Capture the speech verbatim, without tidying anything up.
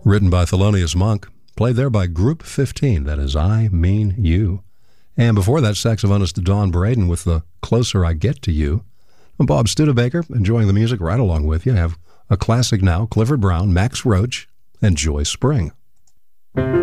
written by Thelonious Monk, played there by Group fifteen, that is I Mean You. And before that, saxophonist Don Braden with The Closer I Get to You. I'm Bob Studebaker, enjoying the music right along with you. I have a classic now, Clifford Brown, Max Roach, and Joy Spring.